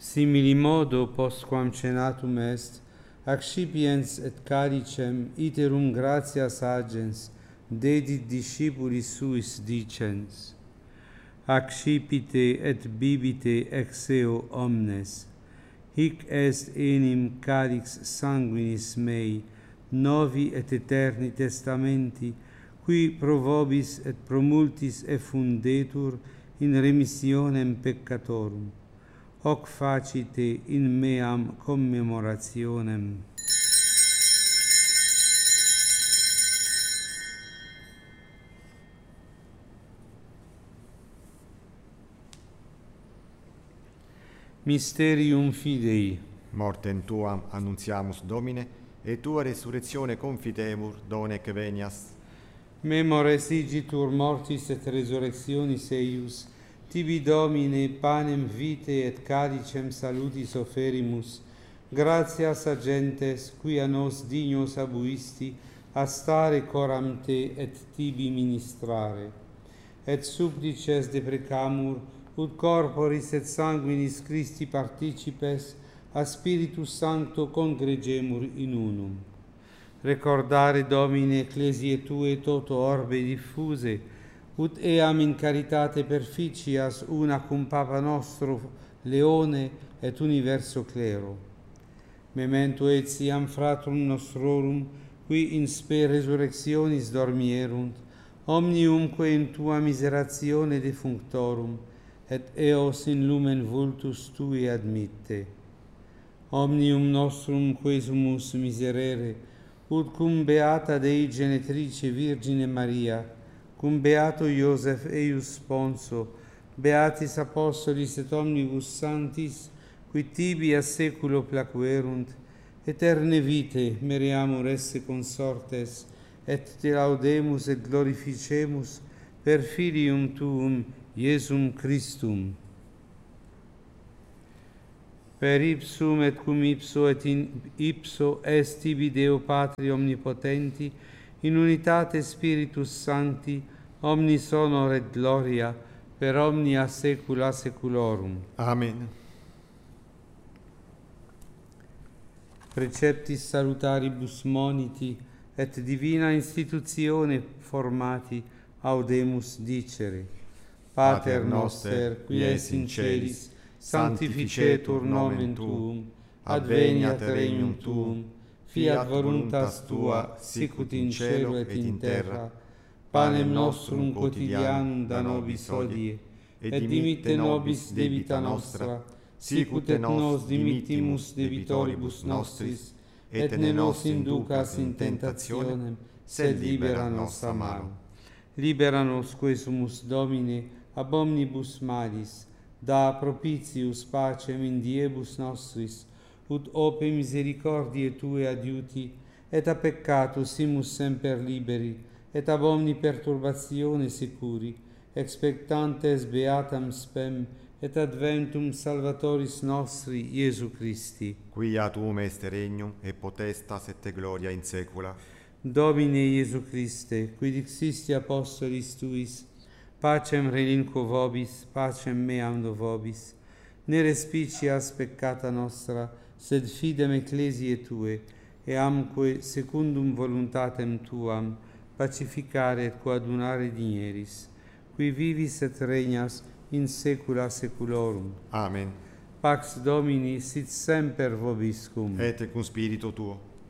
Simili modo, postquam cenatum est, accipiens et calicem iterum gratias agens, dedit discipulis suis dicens: Accipite et bibite ex eo omnes. Hic est enim calix sanguinis mei, novi et eterni testamenti, qui pro vobis et pro multis effundetur in remissionem peccatorum. Hoc facite in meam commemorationem. Mysterium Fidei. Mortem tuam annuntiamus, Domine, et tua resurrectione confitemur, donec venias. Memores igitur mortis et resurrectionis eius, tibi Domine panem vitae et calicem salutis offerimus, gratias agentes, qui a nos dignos abuisti, a stare coram te et tibi ministrare. Et supplices deprecamur, ut corporis et sanguinis Christi participes, a Spiritus Sancto congregemur in unum. Recordare, Domine, ecclesiae Tue toto orbe diffuse, ut eam in caritate perficias una cum Papa nostro Leone et universo clero. Memento etiam fratrum nostrorum, qui in spe resurrectionis dormierunt, omniumque in Tua miseratione defunctorum, et eos in lumen vultus Tui admitte. Omnium nostrum quesumus miserere, ut cum beata Dei Genetrice Virgine Maria, cum beato Iosef eius sponso, beatis apostolis et omnibus sanctis, qui tibi a seculo placuerunt, eterne vitae meriamur esse consortes, et te laudemus et glorificemus per Filium Tuum, Iesum Christum. Per ipsum et cum ipso et in ipso est tibi Deo Patri omnipotenti, in unitate Spiritus Sancti, omnis honor et gloria, per omnia saecula saeculorum. Amen. Preceptis salutaribus moniti, et divina institutione formati, audemus dicere. Pater noster, qui es in celis, sanctificetur nomen Tuum, adveniat regnum Tuum, fiat voluntas Tua, sicut in cielo et in terra. Panem nostrum quotidianum da nobis hodie, et dimitte nobis debita nostra, sicut et nos dimittimus debitoribus nostris, et ne nos inducas in tentationem, sed libera nos a malo. Libera nos quesumus, Domine, ab omnibus malis, da propitius pacem in diebus nostris, ut ope misericordiae Tue adiuti, et a peccatus simus semper liberi, et ab omni perturbatione securi, expectantes beatam spem, et adventum Salvatoris nostri, Iesu Christi. Quia Tuum est regnum, et potestas et gloria in saecula. Domine Iesu Christe, qui dixisti apostolis Tuis, pacem relinquo vobis, pacem meam do vobis, ne respicias peccata nostra, sed fidem ecclesiae Tue, e amque secundum voluntatem Tuam, pacificare et coadunare digneris, qui vivis et regnas in saecula saeculorum. Amen. Pax Domini sit semper vobiscum. Et cum spiritu tuo.